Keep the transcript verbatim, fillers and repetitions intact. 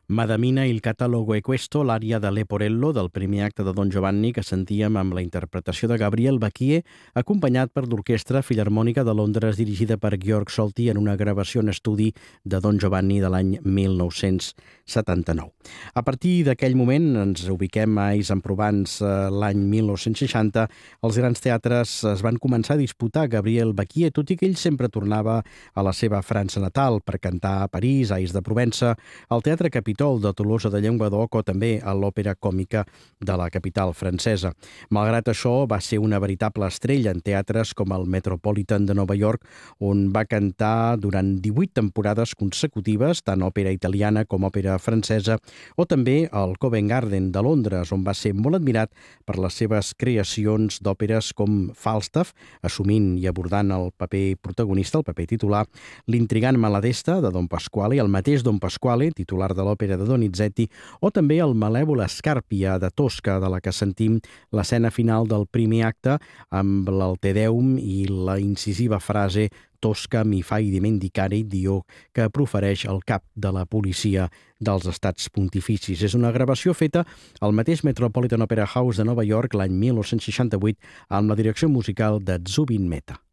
Madamina il catalogo è questo, l'ària de Leporello del primer acte de Don Giovanni que sentíem amb la interpretació de Gabriel Bachie, acompanyat per l'Orquestra Filharmònica de Londres dirigida per Georg Solti en una gravació en estudi de Don Giovanni de l'any mil nou-cents setanta-nou. A partir d'aquell moment ens ubiquem a Aix-en-Provence l'any mil nou-cents seixanta. Els grans teatres es van començar a disputar Gabriel Bachie, tot i que ell sempre tornava a la seva França natal per cantar a París, a Aix de Provença, al Teatre Capitol de Tolosa de Llenguadoc o també a l'Òpera Còmica de la capital francesa. Malgrat això, va ser una veritable estrella en teatres com el Metropolitan de Nova York, on va cantar durant divuit temporades consecutives, tant òpera italiana com òpera francesa, o també al Covent Garden de Londres, on va ser molt admirat per les seves creacions d'òperes com Falstaff, assumint i abordant el paper protagonista, el paper titular, L'intrigant Maladesta, de Don Pasquale, el mateix Don Pasquale, titular de l'òpera de Donizetti, o també el Malèvol Scarpia de Tosca, de la que sentim l'escena final del primer acte amb el Te Deum i la incisiva frase Tosca mi fai dimendicare Dio, que profereix el cap de la policia dels Estats Pontificis. És una gravació feta al mateix Metropolitan Opera House de Nova York l'any mil nou-cents seixanta-vuit amb la direcció musical de Zubin Mehta.